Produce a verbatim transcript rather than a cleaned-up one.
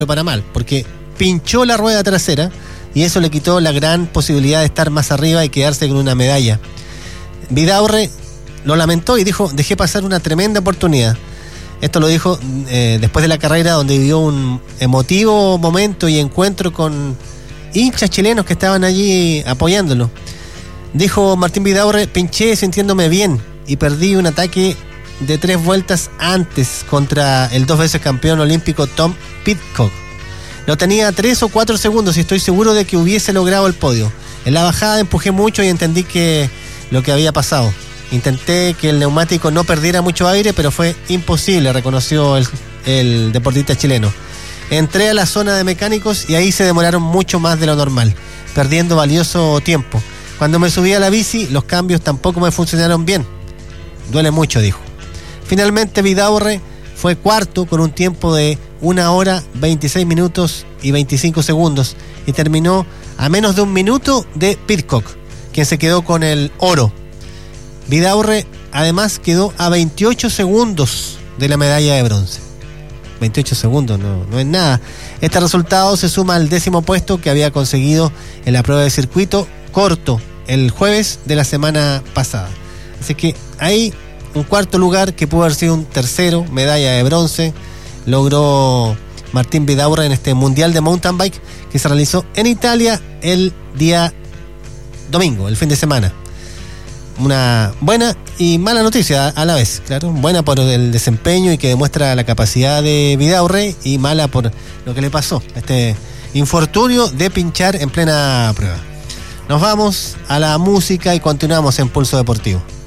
para mal, porque pinchó la rueda trasera y eso le quitó la gran posibilidad de estar más arriba y quedarse con una medalla. Vidaurre lo lamentó y dijo: dejé pasar una tremenda oportunidad. Esto lo dijo eh, después de la carrera, donde vivió un emotivo momento y encuentro con hinchas chilenos que estaban allí apoyándolo. Dijo Martín Vidaurre: pinché sintiéndome bien y perdí un ataque de tres vueltas antes contra el dos veces campeón olímpico Tom Pidcock. Lo tenía a tres o cuatro segundos y estoy seguro de que hubiese logrado el podio. En la bajada empujé mucho y entendí que lo que había pasado. Intenté que el neumático no perdiera mucho aire, pero fue imposible, reconoció el, el deportista chileno. Entré a la zona de mecánicos y ahí se demoraron mucho más de lo normal, perdiendo valioso tiempo. Cuando me subí a la bici, los cambios tampoco me funcionaron bien. Duele mucho, dijo. Finalmente, Vidaurre fue cuarto con un tiempo de una hora, veintiséis minutos y veinticinco segundos y terminó a menos de un minuto de Pidcock, quien se quedó con el oro. Vidaurre además quedó a veintiocho segundos de la medalla de bronce. veintiocho segundos no, no es nada. Este resultado se suma al décimo puesto que había conseguido en la prueba de circuito corto el jueves de la semana pasada. Así que ahí un cuarto lugar que pudo haber sido un tercero, medalla de bronce, logró Martín Vidaurre en este Mundial de Mountain Bike que se realizó en Italia el día domingo, el fin de semana. Una buena y mala noticia a la vez, claro. Buena por el desempeño y que demuestra la capacidad de Vidaurre, y mala por lo que le pasó, este infortunio de pinchar en plena prueba. Nos vamos a la música y continuamos en Pulso Deportivo.